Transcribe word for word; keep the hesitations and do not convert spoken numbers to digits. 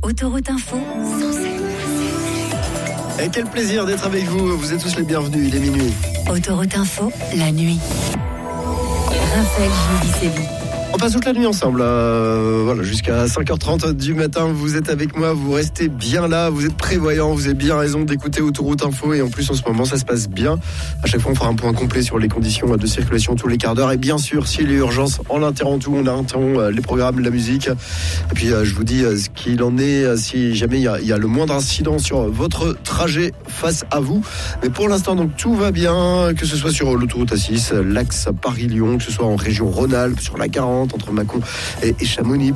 Autoroute Info, cent sept. Et quel plaisir d'être avec vous. Vous êtes tous les bienvenus, il est minuit. Autoroute Info, la nuit. Raphaël Giudicelli. On passe toute la nuit ensemble, euh, voilà, jusqu'à cinq heures trente du matin. Vous êtes avec moi, vous restez bien là, vous êtes prévoyants, vous avez bien raison d'écouter Autoroute Info. Et en plus, en ce moment, ça se passe bien. À chaque fois, on fera un point complet sur les conditions de circulation tous les quarts d'heure. Et bien sûr, s'il y a urgence, on interrompt tout, on interrompt les programmes, la musique. Et puis, je vous dis ce qu'il en est si jamais il y a, il y a le moindre incident sur votre trajet face à vous. Mais pour l'instant, donc, tout va bien, que ce soit sur l'autoroute A six, l'axe Paris-Lyon, que ce soit en région Rhône-Alpes, sur la quarante, entre Mâcon et, et Chamonix,